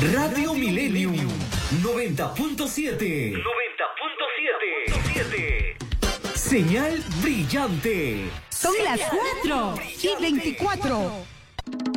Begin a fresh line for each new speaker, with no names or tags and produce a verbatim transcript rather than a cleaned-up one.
Radio Millennium noventa punto siete. noventa punto siete. Señal brillante.
Son las cuatro y veinticuatro.